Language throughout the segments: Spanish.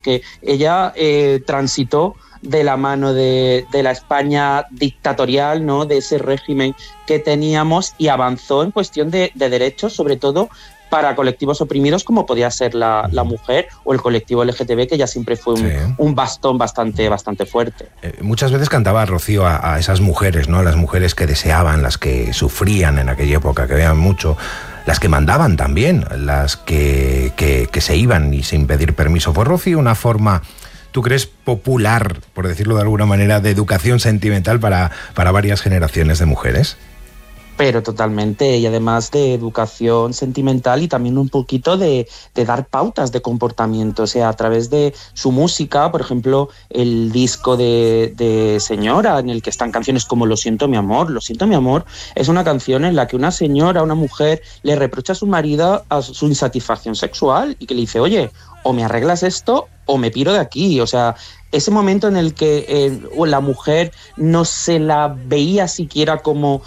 que ella transitó de la mano de la España dictatorial, ¿no? De ese régimen que teníamos, y avanzó en cuestión de derechos, sobre todo para colectivos oprimidos como podía ser la mujer o el colectivo LGTB, que ya siempre fue un bastón bastante fuerte. Muchas veces cantaba Rocío a esas mujeres, ¿no? A las mujeres que deseaban, las que sufrían en aquella época, que veían mucho, las que mandaban también, las que se iban y sin pedir permiso. ¿Fue Rocío una forma, tú crees, popular, por decirlo de alguna manera, de educación sentimental para varias generaciones de mujeres? Pero totalmente, y además de educación sentimental y también un poquito de dar pautas de comportamiento, o sea, a través de su música, por ejemplo, el disco de Señora, en el que están canciones como Lo siento mi amor. Lo siento mi amor es una canción en la que una señora, una mujer, le reprocha a su marido a su insatisfacción sexual y que le dice, oye, o me arreglas esto o me piro de aquí. O sea, ese momento en el que la mujer no se la veía siquiera como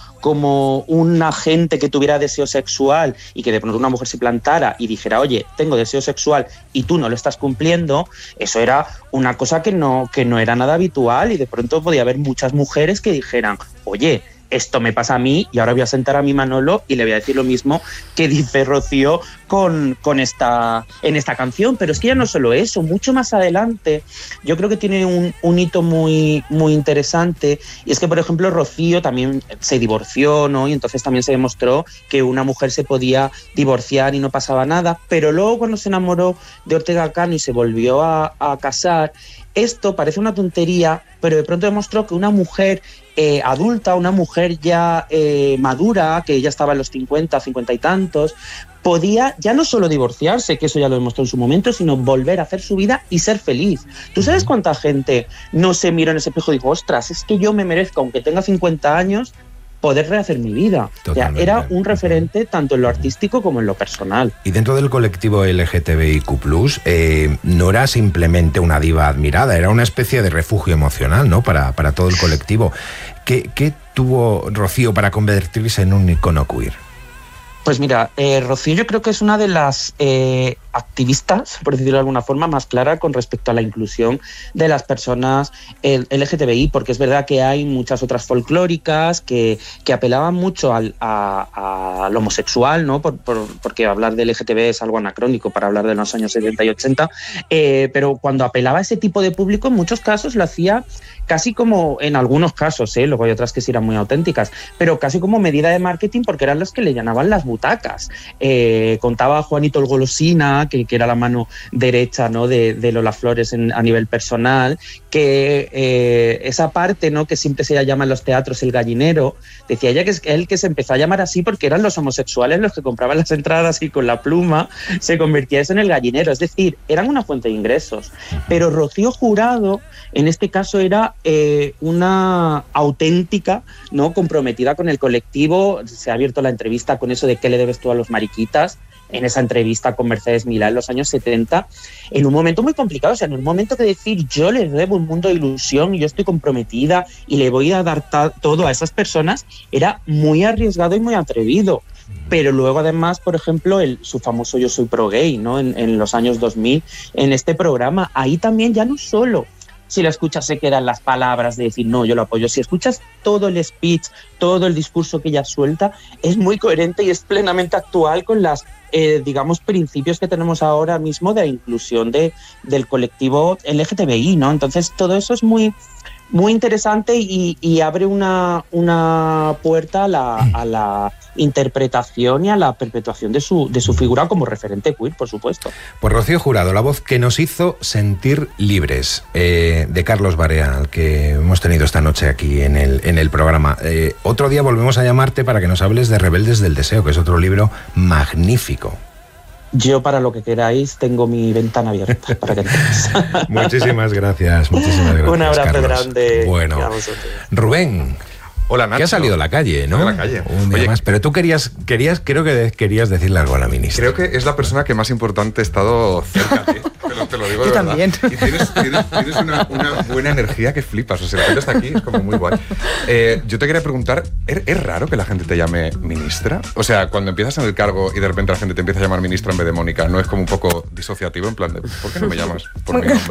un agente que tuviera deseo sexual, y que de pronto una mujer se plantara y dijera, oye, tengo deseo sexual y tú no lo estás cumpliendo, eso era una cosa que no era nada habitual, y de pronto podía haber muchas mujeres que dijeran, oye, esto me pasa a mí y ahora voy a sentar a mi Manolo y le voy a decir lo mismo que dice Rocío en esta canción. Pero es que ya no solo eso, mucho más adelante yo creo que tiene un hito muy, muy interesante, y es que, por ejemplo, Rocío también se divorció, ¿no? Y entonces también se demostró que una mujer se podía divorciar y no pasaba nada, pero luego cuando se enamoró de Ortega Cano y se volvió a casar, esto parece una tontería, pero de pronto demostró que una mujer adulta, una mujer ya madura, que ya estaba en los 50 y tantos, podía ya no solo divorciarse, que eso ya lo demostró en su momento, sino volver a hacer su vida y ser feliz. ¿Tú sabes cuánta gente no se miró en ese espejo y dijo, ostras, es que yo me merezco, aunque tenga 50 años, poder rehacer mi vida? O sea, era un referente tanto en lo artístico como en lo personal. Y dentro del colectivo LGTBIQ+, no era simplemente una diva admirada, era una especie de refugio emocional, ¿no? Para todo el colectivo. ¿Qué tuvo Rocío para convertirse en un icono queer? Pues mira, Rocío yo creo que es una de las activistas, por decirlo de alguna forma, más clara con respecto a la inclusión de las personas LGTBI, porque es verdad que hay muchas otras folclóricas que apelaban mucho al homosexual, ¿no? Porque hablar de LGTB es algo anacrónico para hablar de los años 70 y 80, pero cuando apelaba a ese tipo de público, en muchos casos lo hacía casi como, en algunos casos, luego hay otras que sí eran muy auténticas, pero casi como medida de marketing, porque eran los que le llenaban las butacas. Contaba Juanito el Golosina, que era la mano derecha, ¿no? de Lola Flores a nivel personal, que esa parte, ¿no? que siempre se llama en los teatros el gallinero, decía ella que es él que se empezó a llamar así porque eran los homosexuales los que compraban las entradas y con la pluma se convertía eso en el gallinero, es decir, eran una fuente de ingresos. Pero Rocío Jurado, en este caso, era una auténtica, ¿no? comprometida con el colectivo. Se ha abierto la entrevista con eso de qué le debes tú a los mariquitas, en esa entrevista con Mercedes Milá en los años 70, en un momento muy complicado, o sea, en un momento que decir yo les debo un mundo de ilusión y yo estoy comprometida y le voy a dar todo a esas personas, era muy arriesgado y muy atrevido. Pero luego, además, por ejemplo, su famoso Yo soy pro gay, ¿no? en los años 2000, en este programa, ahí también ya no solo si la escuchas se quedan las palabras de decir no, yo lo apoyo. Si escuchas todo el speech, todo el discurso que ella suelta, es muy coherente y es plenamente actual con las digamos, principios que tenemos ahora mismo de inclusión del colectivo LGTBI, ¿no? Entonces todo eso es muy, muy interesante y abre una puerta a la interpretación y a la perpetuación de su figura como referente queer, por supuesto. Pues Rocío Jurado, la voz que nos hizo sentir libres, de Carlos Barea, al que hemos tenido esta noche aquí en el programa. Otro día volvemos a llamarte para que nos hables de Rebeldes del Deseo, que es otro libro magnífico. Yo, para lo que queráis, tengo mi ventana abierta para que entres. Muchísimas gracias. Un abrazo, Carlos. Grande. Bueno, Rubén. Hola, Nacho. Que ha salido a la calle, ¿no? A la calle. Un día más. Pero tú creo que querías decirle algo a la ministra. Creo que es la persona que más importante ha estado cerca de ti. Te lo digo de verdad. También. Y tienes una buena energía que flipas. O sea, la gente está aquí, es como muy guay. Yo te quería preguntar, ¿es raro que la gente te llame ministra? O sea, cuando empiezas en el cargo y de repente la gente te empieza a llamar ministra en vez de Mónica, ¿no es como un poco disociativo? En plan de, ¿por qué no me llamas por mi nombre?